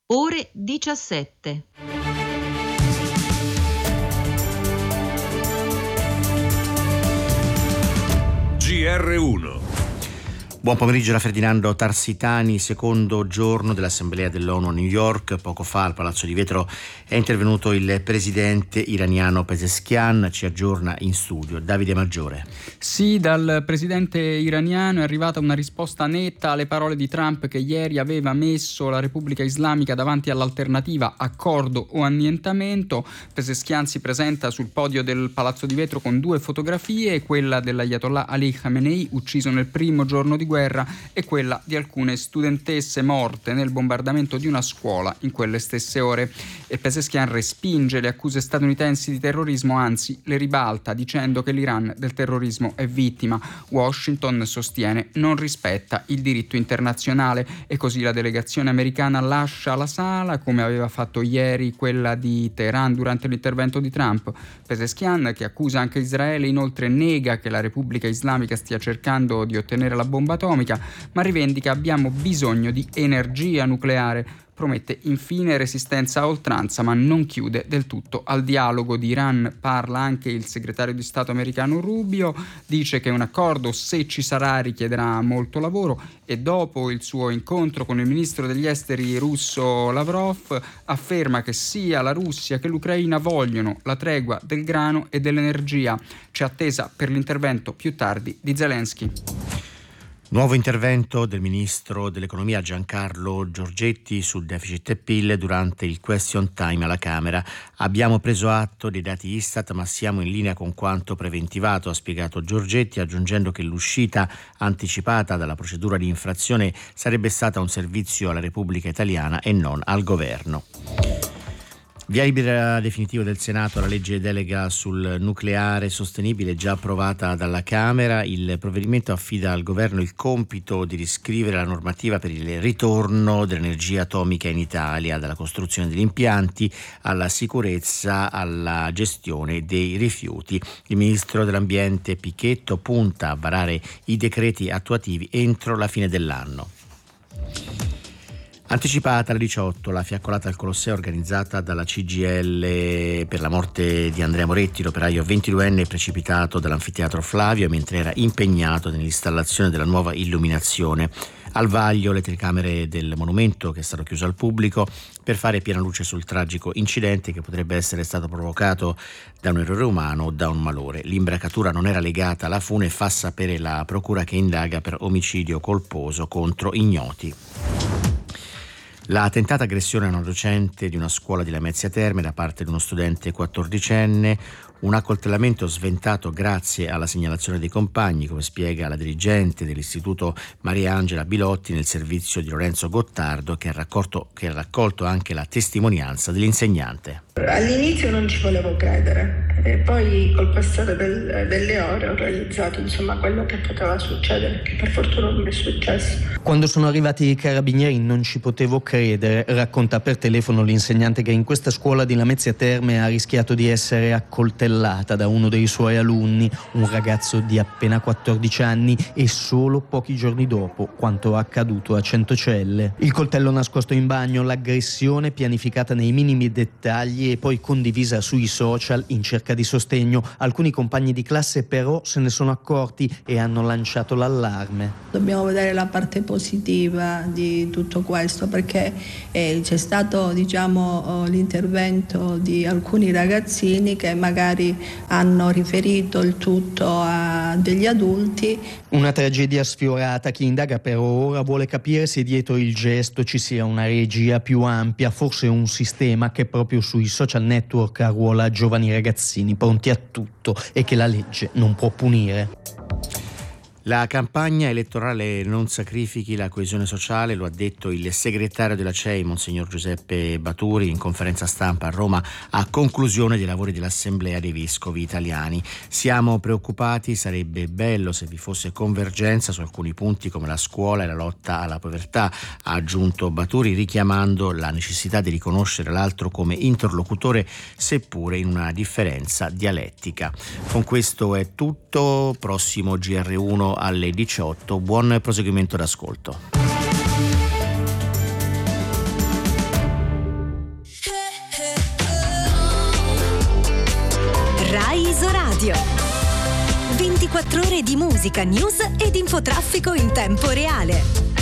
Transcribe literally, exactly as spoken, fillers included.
ore diciassette. G R uno. Buon pomeriggio da Ferdinando Tarsitani, secondo giorno dell'Assemblea dell'ONU a New York. Poco fa al Palazzo di Vetro è intervenuto il presidente iraniano Pezeshkian, ci aggiorna in studio Davide Maggiore. Sì, dal presidente iraniano è arrivata una risposta netta alle parole di Trump, che ieri aveva messo la Repubblica Islamica davanti all'alternativa accordo o annientamento. Pezeshkian si presenta sul podio del Palazzo di Vetro con due fotografie, quella dell'Ayatollah Ali Khamenei, ucciso nel primo giorno di guerra, e quella di alcune studentesse morte nel bombardamento di una scuola in quelle stesse ore. E Pezeshkian respinge le accuse statunitensi di terrorismo, anzi le ribalta dicendo che l'Iran del terrorismo è vittima. Washington, sostiene, non rispetta il diritto internazionale, e così la delegazione americana lascia la sala, come aveva fatto ieri quella di Teheran durante l'intervento di Trump. Pezeshkian, che accusa anche Israele, inoltre nega che la Repubblica Islamica stia cercando di ottenere la bomba atomica, ma rivendica: abbiamo bisogno di energia nucleare. Promette infine resistenza a oltranza, ma non chiude del tutto al dialogo. Di Iran parla anche il segretario di Stato americano Rubio, dice che un accordo, se ci sarà, richiederà molto lavoro, e dopo il suo incontro con il ministro degli esteri russo Lavrov afferma che sia la Russia che l'Ucraina vogliono la tregua del grano e dell'energia. C'è attesa per l'intervento più tardi di Zelensky. Nuovo intervento del ministro dell'economia Giancarlo Giorgetti sul deficit e P I L durante il question time alla Camera. Abbiamo preso atto dei dati Istat, ma siamo in linea con quanto preventivato, ha spiegato Giorgetti, aggiungendo che l'uscita anticipata dalla procedura di infrazione sarebbe stata un servizio alla Repubblica Italiana e non al governo. Via libera definitivo del Senato alla legge delega sul nucleare sostenibile, già approvata dalla Camera. Il provvedimento affida al governo il compito di riscrivere la normativa per il ritorno dell'energia atomica in Italia, dalla costruzione degli impianti alla sicurezza, alla gestione dei rifiuti. Il ministro dell'Ambiente Pichetto punta a varare i decreti attuativi entro la fine dell'anno. Anticipata alle diciotto la fiaccolata al Colosseo organizzata dalla C G I L per la morte di Andrea Moretti, l'operaio ventiduenne precipitato dall'anfiteatro Flavio mentre era impegnato nell'installazione della nuova illuminazione. Al vaglio le telecamere del monumento, che è stato chiuso al pubblico, per fare piena luce sul tragico incidente che potrebbe essere stato provocato da un errore umano o da un malore. L'imbracatura non era legata alla fune, fa sapere la procura, che indaga per omicidio colposo contro ignoti. La tentata aggressione a una docente di una scuola di Lamezia Terme da parte di uno studente quattordicenne, un accoltellamento sventato grazie alla segnalazione dei compagni, come spiega la dirigente dell'istituto Maria Angela Bilotti nel servizio di Lorenzo Gottardo, che ha raccolto, che ha raccolto anche la testimonianza dell'insegnante. All'inizio non ci volevo credere, e poi col passare del, delle ore ho realizzato insomma quello che poteva succedere, che per fortuna non è successo. Quando sono arrivati i carabinieri non ci potevo credere, racconta per telefono l'insegnante che in questa scuola di Lamezia Terme ha rischiato di essere accoltellata da uno dei suoi alunni, un ragazzo di appena quattordici anni, e solo pochi giorni dopo quanto accaduto a Centocelle. Il coltello nascosto in bagno, l'aggressione pianificata nei minimi dettagli e poi condivisa sui social in cerca di sostegno. Alcuni compagni di classe però se ne sono accorti e hanno lanciato l'allarme. Dobbiamo vedere la parte positiva di tutto questo, perché eh, c'è stato diciamo l'intervento di alcuni ragazzini che magari hanno riferito il tutto a degli adulti. Una tragedia sfiorata. Chi indaga però ora vuole capire se dietro il gesto ci sia una regia più ampia, forse un sistema che proprio sui social network arruola giovani ragazzini pronti a tutto e che la legge non può punire. La campagna elettorale non sacrifichi la coesione sociale, lo ha detto il segretario della C E I, Monsignor Giuseppe Baturi, in conferenza stampa a Roma a conclusione dei lavori dell'Assemblea dei Vescovi Italiani. Siamo preoccupati, sarebbe bello se vi fosse convergenza su alcuni punti come la scuola e la lotta alla povertà, ha aggiunto Baturi, richiamando la necessità di riconoscere l'altro come interlocutore, seppure in una differenza dialettica. Con questo è tutto, prossimo G R uno alle diciotto, buon proseguimento d'ascolto. Rai Isoradio. ventiquattro ore di musica, news ed infotraffico in tempo reale.